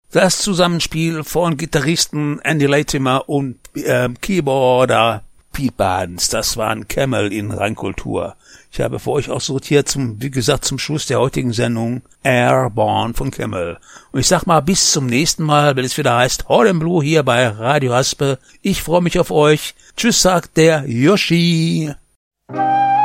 Das Zusammenspiel von Gitarristen Andy Latimer und Keyboarder Pete Barnes, das waren Camel in Reinkultur. Ich habe für euch aussortiert, wie gesagt, zum Schluss der heutigen Sendung Airborne von Camel. Und ich sag mal, bis zum nächsten Mal, wenn es wieder heißt Hall & Blue hier bei Radio Haspe. Ich freue mich auf euch. Tschüss, sagt der Yoshi.